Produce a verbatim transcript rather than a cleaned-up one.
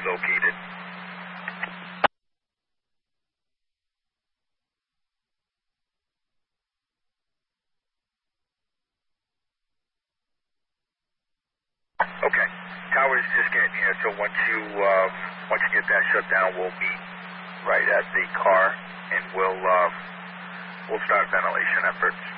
located. Okay. Tower's just getting here, so once you uh, once you get that shut down, we'll meet right at the car, and we'll uh, we'll start ventilation efforts.